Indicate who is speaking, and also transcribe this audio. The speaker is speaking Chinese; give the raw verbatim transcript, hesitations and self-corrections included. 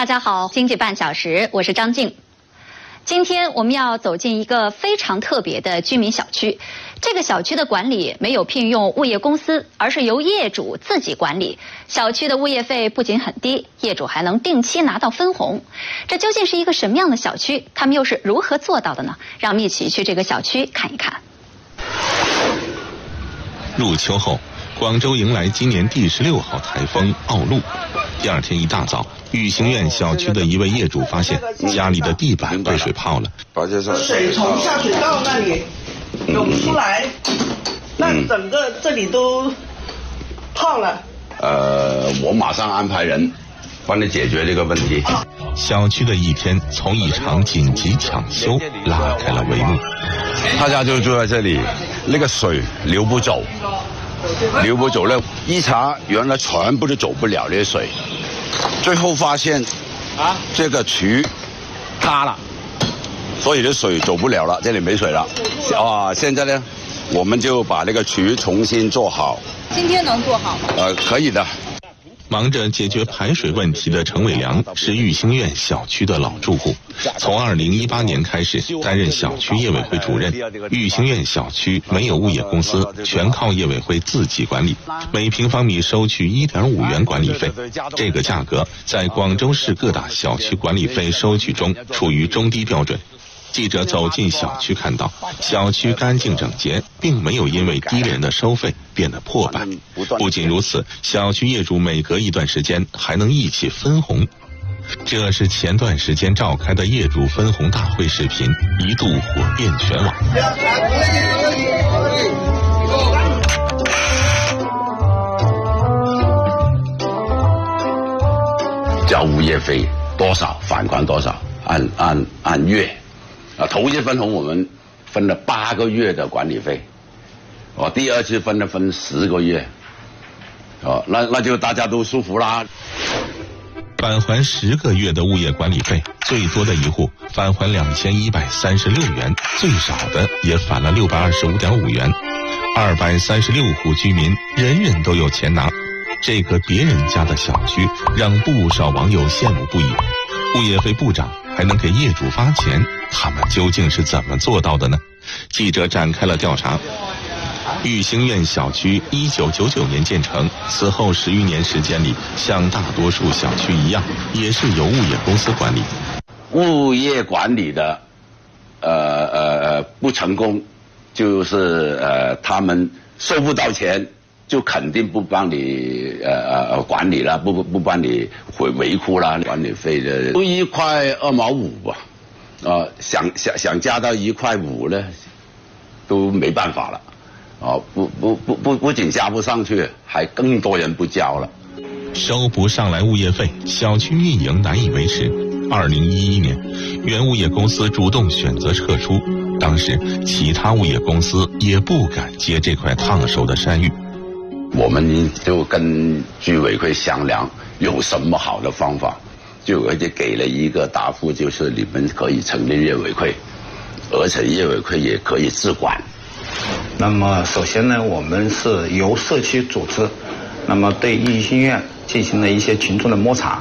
Speaker 1: 大家好，经济半小时，我是张静。今天我们要走进一个非常特别的居民小区。这个小区的管理没有聘用物业公司，而是由业主自己管理。小区的物业费不仅很低，业主还能定期拿到分红。这究竟是一个什么样的小区？他们又是如何做到的呢？让我们一起去这个小区看一看。
Speaker 2: 入秋后，广州迎来今年第十六号台风奥路。第二天一大早，玉兴苑小区的一位业主发现家里的地板被水泡了，
Speaker 3: 水从下水道那里涌出来，那整个这里都泡了。
Speaker 4: 呃，我马上安排人帮你解决这个问题。
Speaker 2: 小区的一天从一场紧急抢修拉开了帷幕。
Speaker 4: 大家就住在这里，那个水流不走，流不走了，一查原来全部都走不了那些水，最后发现啊，这个渠塌了，所以这水走不了了，这里没水了。啊，现在呢，我们就把那个渠重新做好。
Speaker 5: 今天能做好吗？
Speaker 4: 呃，可以的。
Speaker 2: 忙着解决排水问题的陈伟良是玉兴苑小区的老住户，从二零一八年开始担任小区业委会主任。玉兴苑小区没有物业公司，全靠业委会自己管理，每平方米收取一点五元管理费。这个价格在广州市各大小区管理费收取中处于中低标准。记者走进小区看到，小区干净整洁，并没有因为低廉的收费变得破败。不仅如此，小区业主每隔一段时间还能一起分红。这是前段时间召开的业主分红大会视频，一度火遍全网。
Speaker 4: 交物业费多少，返款多少，按按按月。啊，头一次分红我们分了八个月的管理费，哦，第二次分了分十个月，哦，那那就大家都舒服啦。
Speaker 2: 返还十个月的物业管理费，最多的一户返还两千一百三十六元，最少的也返了六百二十五点五元。二百三十六户居民人人都有钱拿，这个别人家的小区让不少网友羡慕不已。物业费不涨还能给业主发钱，他们究竟是怎么做到的呢？记者展开了调查。玉兴苑小区一九九九年建成，此后十余年时间里，像大多数小区一样，也是由物业公司管理。
Speaker 4: 物业管理的，呃呃不成功，就是呃他们收不到钱，就肯定不帮你呃呃管理了，不不不帮你维维护啦，管理费的都一块二毛五吧，啊、呃、想想想加到一块五呢，都没办法了，啊、呃、不不不不不仅加不上去，还更多人不交了，
Speaker 2: 收不上来物业费，小区运营难以维持。二零一一年，原物业公司主动选择撤出，当时其他物业公司也不敢接这块烫手的山芋。
Speaker 4: 我们就跟居委会商量有什么好的方法，居委会就给了一个答复，就是你们可以成立业委会，而且业委会也可以自管。
Speaker 6: 那么首先呢，我们是由社区组织，那么对玉兴苑进行了一些群众的摸查。